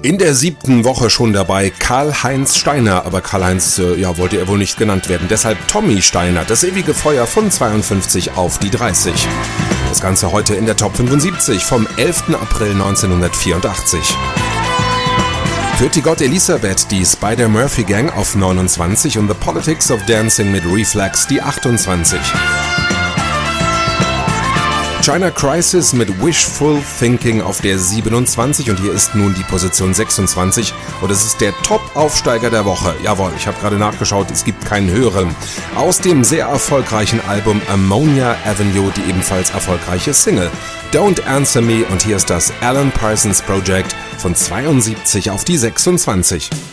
In der 7. Woche schon dabei Karl-Heinz Steiner, aber Karl-Heinz wollte er wohl nicht genannt werden. Deshalb Tommy Steiner, das ewige Feuer von 52 auf die 30. Das Ganze heute in der Top 75 vom 11. April 1984. Pretty God Elisabeth, die Spider-Murphy Gang auf 29 und The Politics of Dancing mit Reflex die 28. China Crisis mit Wishful Thinking auf der 27 und hier ist nun die Position 26 und es ist der Top-Aufsteiger der Woche. Jawohl, ich habe gerade nachgeschaut, es gibt keinen höheren. Aus dem sehr erfolgreichen Album Ammonia Avenue die ebenfalls erfolgreiche Single Don't Answer Me und hier ist das Alan Parsons Project von 72 auf die 26.